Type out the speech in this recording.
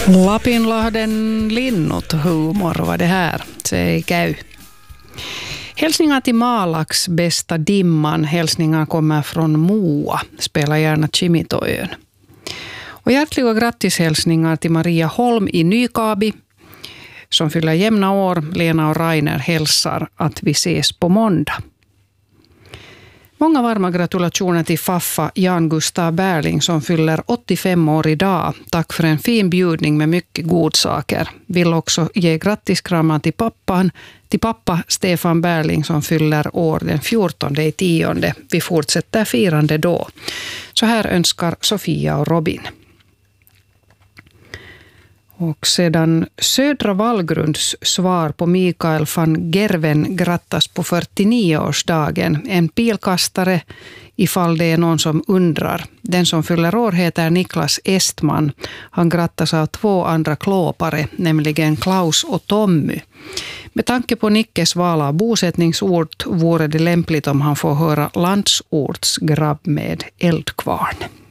Lapinlahden linnut humor var det här, säger käy. Hälsningar till Malax bästa dimman. Hälsningar kommer från Moa. Spela gärna Kimitoön. Och hjärtliga grattishälsningar till Maria Holm i Nykabi som fyller jämna år. Lena och Rainer hälsar att vi ses på måndag. Många varma gratulationer till Faffa Jan Gustav Berling som fyller 85 år idag. Tack för en fin bjudning med mycket godsaker. Vill också ge grattiskramar till pappa Stefan Berling som fyller år den 14/10. Vi fortsätter firande då. Så här önskar Sofia och Robin. Och sedan Södra Vallgrunds svar på Mikael van Gerven grattas på 49-årsdagen. En pilkastare ifall det är någon som undrar. Den som fyller år heter Niklas Estman. Han grattas av 2 andra klåpare, nämligen Klaus och Tommy. Med tanke på Nickes val av bosättningsort vore det lämpligt om han får höra landsortsgrabb med eldkvarn.